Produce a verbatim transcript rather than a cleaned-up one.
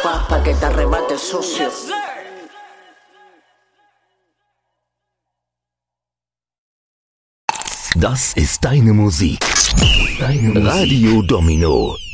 paz pa' que te arrebate sucio. Das ist deine Musik. Deine Musik. Radio Domino.